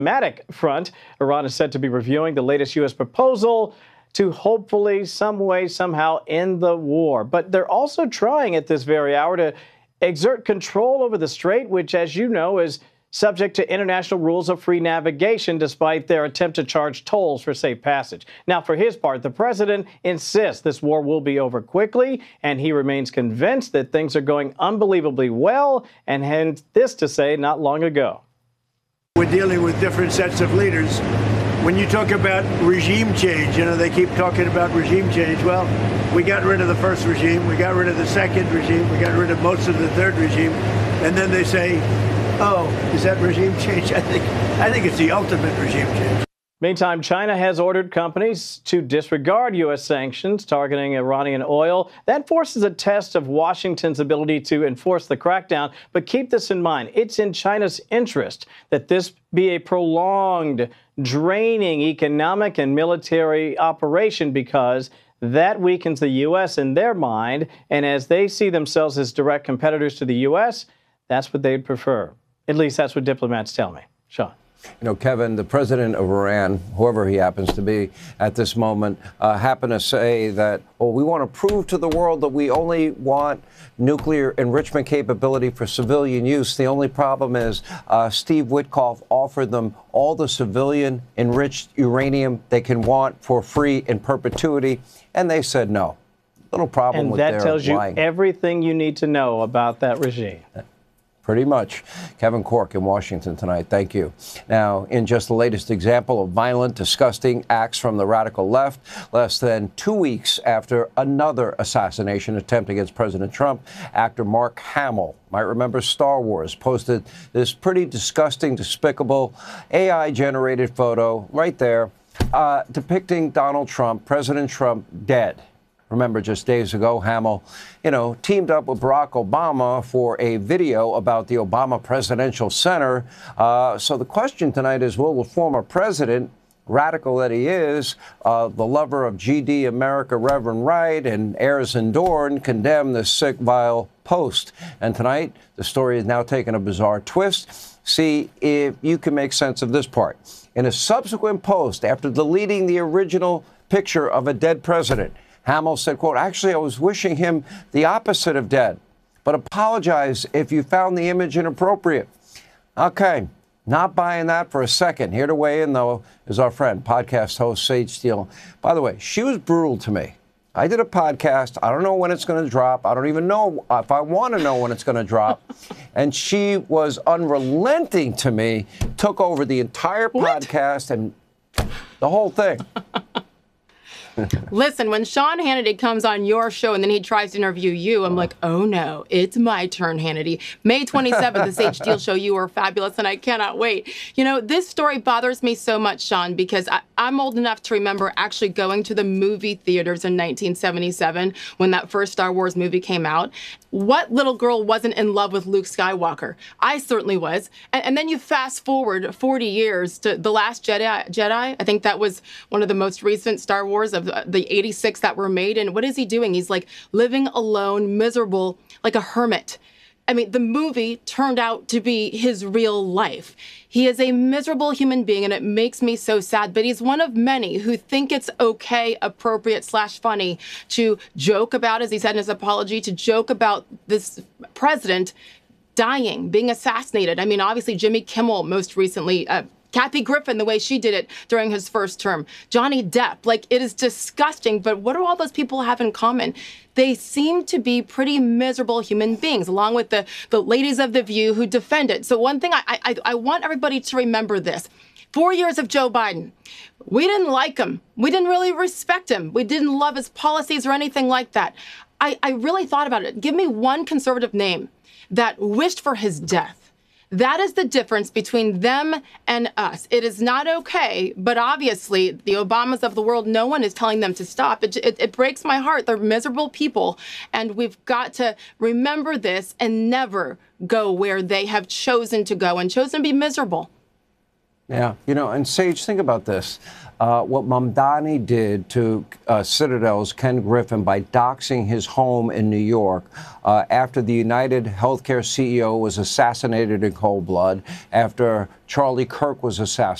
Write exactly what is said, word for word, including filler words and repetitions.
diplomatic front, Iran is said to be reviewing the latest U S proposal to hopefully some way, somehow end the war. But they're also trying at this very hour to exert control over the strait, which, as you know, is subject to international rules of free navigation, despite their attempt to charge tolls for safe passage. Now, for his part, the president insists this war will be over quickly, and he remains convinced that things are going unbelievably well, and had this to say not long ago. We're dealing with different sets of leaders. When you talk about regime change, you know, they keep talking about regime change. Well, we got rid of the first regime, we got rid of the second regime, we got rid of most of the third regime, and then they say, oh, is that regime change? I think I think it's the ultimate regime change. Meantime, China has ordered companies to disregard U S sanctions targeting Iranian oil. That forces a test of Washington's ability to enforce the crackdown. But keep this in mind. It's in China's interest that this be a prolonged, draining economic and military operation, because that weakens the U S in their mind. And as they see themselves as direct competitors to the U S, that's what they'd prefer. At least that's what diplomats tell me. Sean. You know, Kevin, the president of Iran, whoever he happens to be at this moment, uh, happened to say that, well, we want to prove to the world that we only want nuclear enrichment capability for civilian use. The only problem is uh, Steve Witkoff offered them all the civilian enriched uranium they can want for free in perpetuity, and they said no. Little problem and with their that tells you lying. Everything you need to know about that regime. Pretty much. Kevin Corke in Washington tonight. Thank you. Now, in just the latest example of violent, disgusting acts from the radical left, less than two weeks after another assassination attempt against President Trump, actor Mark Hamill, might remember Star Wars, posted this pretty disgusting, despicable A I-generated photo right there uh, depicting Donald Trump, President Trump, dead. Remember, just days ago, Hamill, you know, teamed up with Barack Obama for a video about the Obama Presidential Center. Uh, so the question tonight is, will the former president, radical that he is, uh, the lover of G D America, Reverend Wright, and Ayers and Dorn, condemn this sick, vile post? And tonight, the story is now taking a bizarre twist. See if you can make sense of this part. In a subsequent post, after deleting the original picture of a dead president, Hamill said, quote, actually, I was wishing him the opposite of dead, but apologize if you found the image inappropriate. Okay, not buying that for a second. Here to weigh in, though, is our friend, podcast host Sage Steele. By the way, she was brutal to me. I did a podcast. I don't know when it's going to drop. I don't even know if I want to know when it's going to drop. And she was unrelenting to me, took over the entire What? podcast and the whole thing. Listen, when Sean Hannity comes on your show and then he tries to interview you, I'm like, oh no, it's my turn, Hannity. May twenty-seventh, the Sage Steele Show. You are fabulous, and I cannot wait. You know, this story bothers me so much, Sean, because I, I'm old enough to remember actually going to the movie theaters in nineteen seventy-seven when that first Star Wars movie came out. What little girl wasn't in love with Luke Skywalker? I certainly was. And, and then you fast forward forty years to The Last Jedi, Jedi. I think that was one of the most recent Star Wars of the eighty-six that were made. And what is he doing? He's like living alone, miserable, like a hermit. I mean, the movie turned out to be his real life. He is a miserable human being, and it makes me so sad. But he's one of many who think it's okay, appropriate, slash funny to joke about, as he said in his apology, to joke about this president dying, being assassinated. I mean, obviously, Jimmy Kimmel most recently, uh, Kathy Griffin, the way she did it during his first term, Johnny Depp. Like, it is disgusting. But what do all those people have in common? They seem to be pretty miserable human beings, along with the, the ladies of The View who defend it. So one thing I, I, I want everybody to remember this. Four years of Joe Biden. We didn't like him. We didn't really respect him. We didn't love his policies or anything like that. I, I really thought about it. Give me one conservative name that wished for his death. That is the difference between them and us. It is not okay, but obviously the Obamas of the world, no one is telling them to stop. It, it, it breaks my heart. They're miserable people, and we've got to remember this and never go where they have chosen to go and chosen to be miserable. Yeah, you know, and Sage, think about this. Uh, what Mamdani did to uh, Citadel's Ken Griffin by doxing his home in New York uh, after the United Healthcare C E O was assassinated in cold blood, after Charlie Kirk was assassinated.